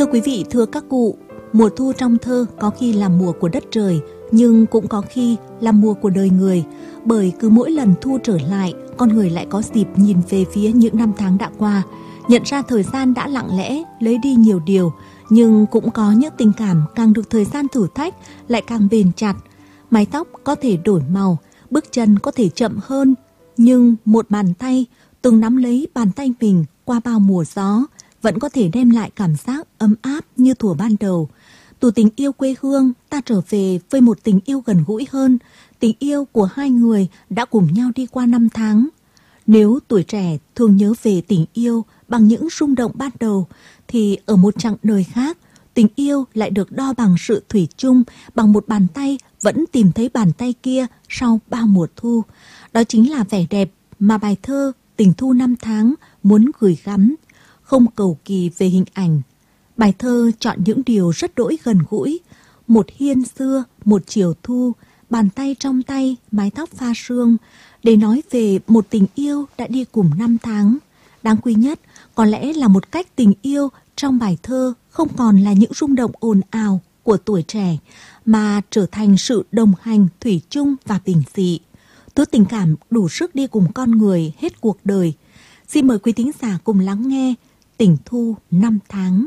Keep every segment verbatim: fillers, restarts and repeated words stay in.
Thưa quý vị, thưa các cụ, mùa thu trong thơ có khi là mùa của đất trời, nhưng cũng có khi là mùa của đời người. Bởi cứ mỗi lần thu trở lại, con người lại có dịp nhìn về phía những năm tháng đã qua, nhận ra thời gian đã lặng lẽ lấy đi nhiều điều, nhưng cũng có những tình cảm càng được thời gian thử thách lại càng bền chặt. Mái tóc có thể đổi màu, bước chân có thể chậm hơn, nhưng một bàn tay từng nắm lấy bàn tay mình qua bao mùa gió vẫn có thể đem lại cảm giác ấm áp như thuở ban đầu. Từ tình yêu quê hương, ta trở về với một tình yêu gần gũi hơn, tình yêu của hai người đã cùng nhau đi qua năm tháng. Nếu tuổi trẻ thường nhớ về tình yêu bằng những rung động ban đầu, thì ở một chặng đời khác, tình yêu lại được đo bằng sự thủy chung, bằng một bàn tay vẫn tìm thấy bàn tay kia sau bao mùa thu. Đó chính là vẻ đẹp mà bài thơ Tình Thu Năm Tháng muốn gửi gắm, không cầu kỳ về hình ảnh. Bài thơ chọn những điều rất đỗi gần gũi, một hiên xưa, một chiều thu, bàn tay trong tay, mái tóc pha sương, để nói về một tình yêu đã đi cùng năm tháng. Đáng quý nhất, có lẽ là một cách tình yêu trong bài thơ không còn là những rung động ồn ào của tuổi trẻ, mà trở thành sự đồng hành thủy chung và bình dị. Thứ tình cảm đủ sức đi cùng con người hết cuộc đời. Xin mời quý thính giả cùng lắng nghe Tình Thu Năm Tháng.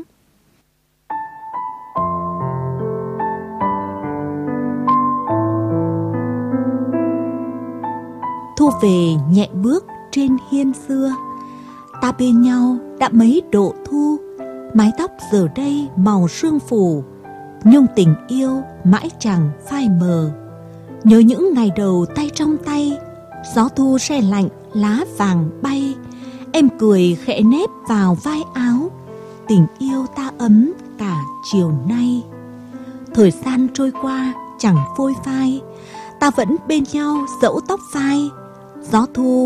Thu về nhẹ bước trên hiên xưa, ta bên nhau đã mấy độ thu, mái tóc giờ đây màu sương phủ, nhung tình yêu mãi chẳng phai mờ. Nhớ những ngày đầu tay trong tay, gió thu se lạnh lá vàng bay, em cười khẽ nép vào vai áo, tình yêu ta ấm cả chiều nay. Thời gian trôi qua chẳng phôi phai, ta vẫn bên nhau dẫu tóc phai, gió thu